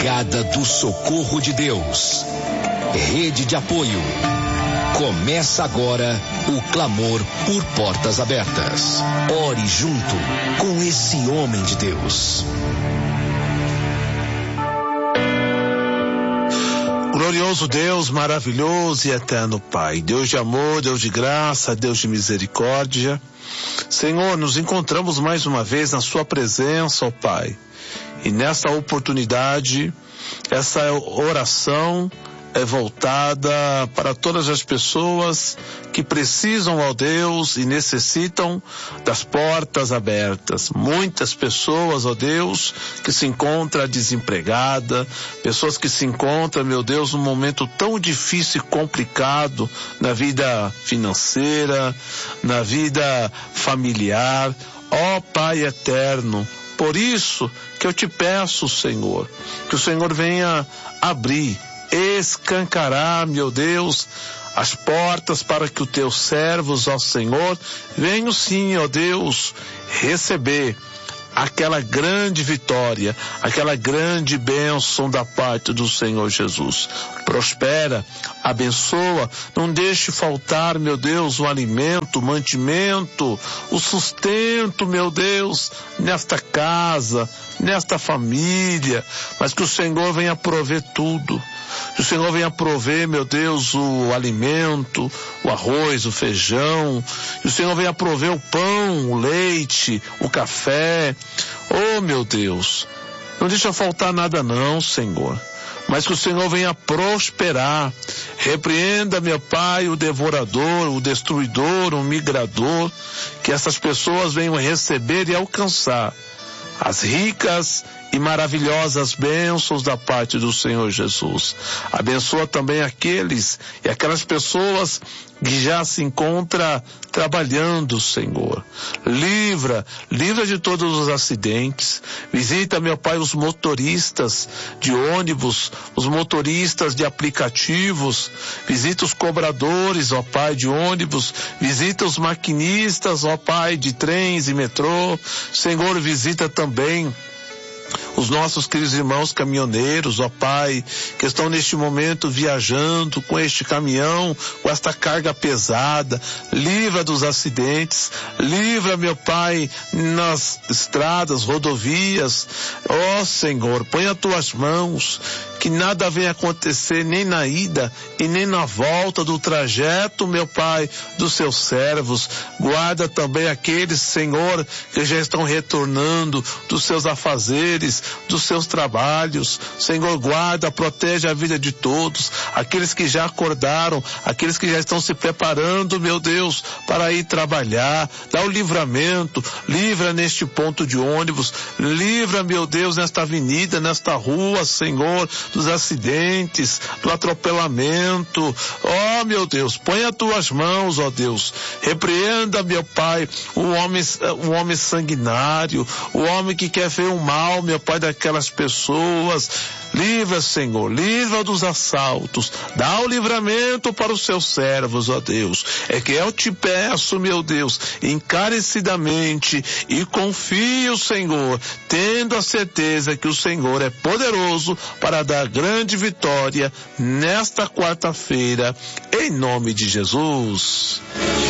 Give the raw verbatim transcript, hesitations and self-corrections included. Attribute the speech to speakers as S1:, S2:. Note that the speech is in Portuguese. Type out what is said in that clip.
S1: Brigada do Socorro de Deus. Rede de apoio. Começa agora o clamor por portas abertas. Ore junto com esse homem de Deus.
S2: Glorioso Deus, maravilhoso e eterno Pai, Deus de amor, Deus de graça, Deus de misericórdia. Senhor, nos encontramos mais uma vez na sua presença, ó Pai. E nessa oportunidade, essa oração é voltada para todas as pessoas que precisam, ó Deus, e necessitam das portas abertas. Muitas pessoas, ó Deus, que se encontram desempregadas, pessoas que se encontram, meu Deus, num momento tão difícil e complicado na vida financeira, na vida familiar. Ó Pai eterno, por isso que eu te peço, Senhor, que o Senhor venha abrir, escancarar, meu Deus, as portas para que os teus servos, ó Senhor, venham sim, ó Deus, receber aquela grande vitória, aquela grande bênção da parte do Senhor Jesus. Prospera, abençoa, não deixe faltar, meu Deus, o alimento, o mantimento, o sustento, meu Deus, nesta casa, nesta família, mas que o Senhor venha prover tudo. Que o Senhor venha prover, meu Deus, o alimento, o arroz, o feijão. Que o Senhor venha prover o pão, o leite, o café. Oh, meu Deus, não deixa faltar nada não, Senhor. Mas que o Senhor venha prosperar. Repreenda, meu Pai, o devorador, o destruidor, o migrador. Que essas pessoas venham receber e alcançar as ricas e maravilhosas bênçãos da parte do Senhor Jesus. Abençoa também aqueles e aquelas pessoas que já se encontram trabalhando, Senhor. Livra, livra de todos os acidentes. Visita, meu Pai, os motoristas de ônibus, os motoristas de aplicativos. Visita os cobradores, ó Pai, de ônibus. Visita os maquinistas, ó Pai, de trens e metrô. Senhor, visita também os nossos queridos irmãos caminhoneiros, ó Pai, que estão neste momento viajando com este caminhão, com esta carga pesada. Livra dos acidentes, livra, meu Pai, nas estradas, rodovias. Ó Senhor, põe as tuas mãos, que nada venha acontecer nem na ida e nem na volta do trajeto, meu Pai, dos seus servos. Guarda também aqueles, Senhor, que já estão retornando dos seus afazeres, dos seus trabalhos. Senhor, guarda, protege a vida de todos, aqueles que já acordaram, aqueles que já estão se preparando, meu Deus, para ir trabalhar. Dá o livramento, livra neste ponto de ônibus, livra, meu Deus, nesta avenida, nesta rua, Senhor, dos acidentes, do atropelamento. Ó, meu Deus, põe as tuas mãos, ó Deus, repreenda, meu Pai, o homem, o homem sanguinário, o homem que quer ver o mal, meu Pai, daquelas pessoas. Livra, Senhor, livra dos assaltos, dá o livramento para os seus servos, ó Deus. É que eu te peço, meu Deus, encarecidamente, e confio, Senhor, tendo a certeza que o Senhor é poderoso para dar grande vitória nesta quarta-feira, em nome de Jesus.